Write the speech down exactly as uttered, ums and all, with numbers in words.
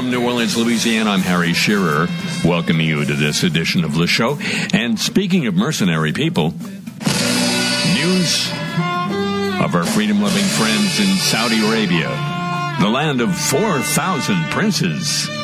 from New Orleans, Louisiana, I'm Harry Shearer, welcoming you to this edition of the show. And speaking of mercenary people, news of our freedom-loving friends in Saudi Arabia, the land of four thousand princes.